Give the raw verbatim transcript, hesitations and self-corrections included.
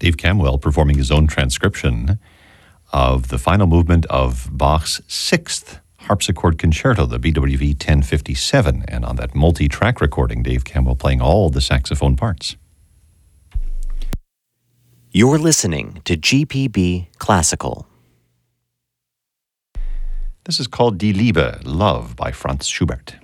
Dave Camwell performing his own transcription of the final movement of Bach's sixth harpsichord concerto, the B W V ten fifty-seven. And on that multi-track recording, Dave Camwell playing all the saxophone parts. You're listening to G P B Classical. This is called Die Liebe, Love by Franz Schubert.